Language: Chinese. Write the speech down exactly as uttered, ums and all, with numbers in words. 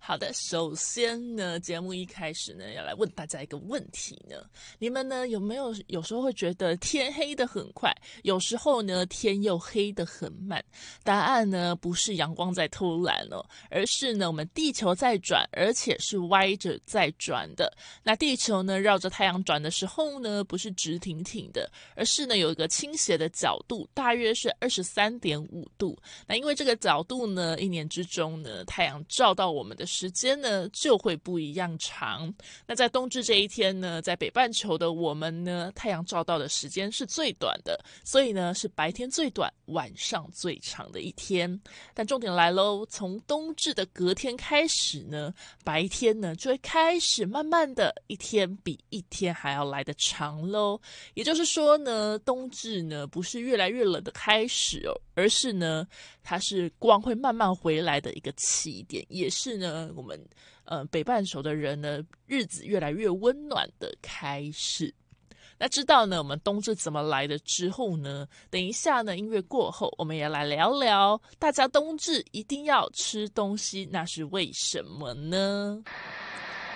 好的，首先呢，节目一开始呢，要来问大家一个问题呢，你们呢有没有有时候会觉得天黑得很快，有时候呢天又黑得很慢？答案呢不是阳光在偷懒哦，而是呢我们地球在转，而且是歪着在转的。那地球呢绕着太阳转的时候呢，不是直挺挺的，而是呢有一个倾斜的角度，大约是二十三点五度。那因为这个角度呢，一年之中呢，太阳照到我们的时间呢就会不一样长。那在冬至这一天呢，在北半球的我们呢，太阳照到的时间是最短的，所以呢是白天最短，晚上最长的一天。但重点来咯，从冬至的隔天开始呢，白天呢就会开始慢慢的一天比一天还要来得长咯。也就是说呢，冬至呢不是越来越冷的开始哦，而是呢它是光会慢慢回来的一个起点，也是呢我们呃北半球的人呢日子越来越温暖的开始。那知道呢我们冬至怎么来的之后呢，等一下呢音乐过后，我们也来聊聊大家冬至一定要吃东西，那是为什么呢？